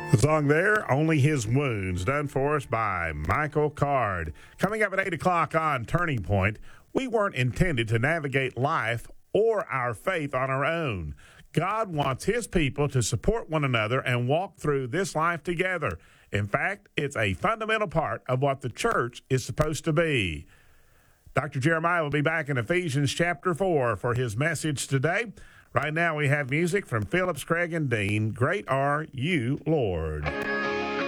The song there, Only His Wounds, done for us by Michael Card. Coming up at 8 o'clock on Turning Point, we weren't intended to navigate life or our faith on our own. God wants His people to support one another and walk through this life together. In fact, it's a fundamental part of what the church is supposed to be. Dr. Jeremiah will be back in Ephesians chapter 4 for his message today. Right now we have music from Phillips, Craig, and Dean. Great are you, Lord.